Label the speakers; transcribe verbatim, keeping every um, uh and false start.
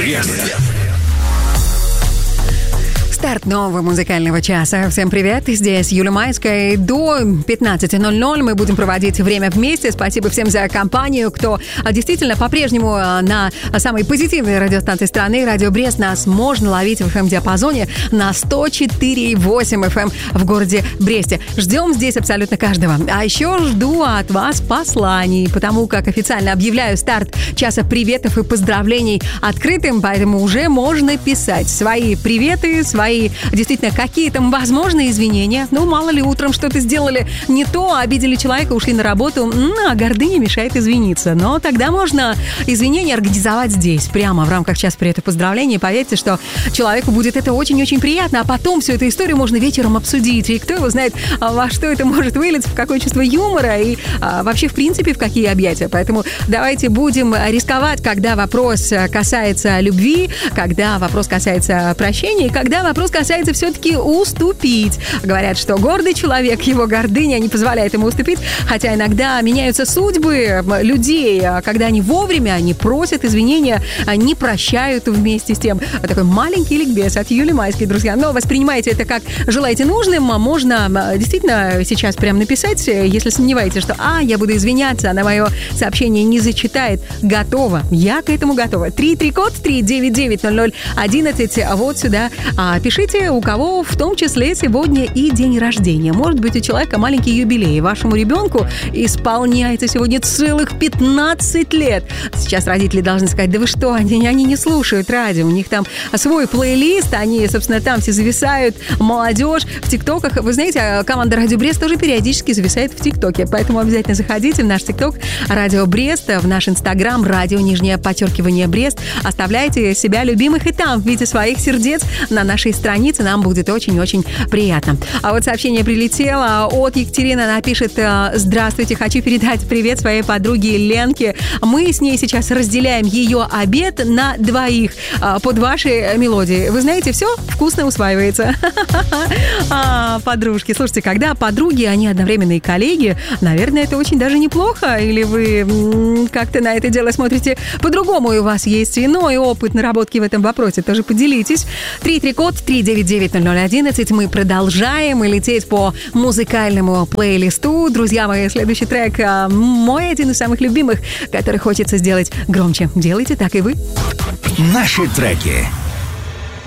Speaker 1: Брест.
Speaker 2: Старт нового музыкального часа. Всем привет, здесь Юля Майская. До пятнадцати ноль-ноль мы будем проводить время вместе. Спасибо всем за компанию, кто действительно по-прежнему на самой позитивной радиостанции страны. Радио Брест. Нас можно ловить в эф эм-диапазоне на сто четыре и восемь эф эм в городе Бресте. Ждем здесь абсолютно каждого. А еще жду от вас посланий, потому как официально объявляю старт часа приветов и поздравлений открытым, поэтому уже можно писать свои приветы, свои действительно какие-то, возможно, извинения. Ну, мало ли, утром что-то сделали не то, обидели человека, ушли на работу, а гордыня мешает извиниться. Но тогда можно извинения организовать здесь, прямо в рамках часа приветов и поздравлений. Поверьте, что человеку будет это очень-очень приятно, а потом всю эту историю можно вечером обсудить. И кто его знает, во что это может вылиться, в какое чувство юмора и а, вообще, в принципе, в какие объятия. Поэтому давайте будем рисковать, когда вопрос касается любви, когда вопрос касается прощения, когда вопрос касается все-таки уступить. Говорят, что гордый человек, его гордыня не позволяет ему уступить, хотя иногда меняются судьбы людей, когда они вовремя не просят извинения, не прощают вместе с тем. Такой маленький ликбез от Юли Майской, друзья. Но воспринимайте это как желаете нужным. Можно действительно сейчас прям написать, если сомневаетесь, что «А, я буду извиняться, она мое сообщение не зачитает». Готово. Я к этому готова. три три код три девять девять ноль ноль одиннадцать. Вот сюда пишите, у кого в том числе сегодня и день рождения. Может быть, у человека маленький юбилей. Вашему ребенку исполняется сегодня целых пятнадцать лет. Сейчас родители должны сказать: да вы что, они, они не слушают радио, у них там свой плейлист, они, собственно, там все зависают. Молодежь в ТикТоках. Вы знаете, команда Радио Брест тоже периодически зависает в ТикТоке, поэтому обязательно заходите в наш ТикТок Радио Брест, в наш Инстаграм Радио нижнее подчеркивание Брест. Оставляйте себя любимых и там в виде своих сердец на нашей странице. Нам будет очень-очень приятно. А вот сообщение прилетело от Екатерины. Она пишет: здравствуйте, хочу передать привет своей подруге Ленке. Мы с ней сейчас разделяем ее обед на двоих под ваши мелодии. Вы знаете, все вкусно усваивается. А, подружки. Слушайте, когда подруги, они одновременно и коллеги, наверное, это очень даже неплохо. Или вы как-то на это дело смотрите по-другому, и у вас есть иной опыт наработки в этом вопросе. Тоже поделитесь. три три код три девять девять ноль ноль одиннадцать. Мы продолжаем лететь по музыкальному плейлисту. Друзья мои, следующий трек мой, один из самых любимых, который хочется сделать громче. Делайте так и вы.
Speaker 1: Наши треки.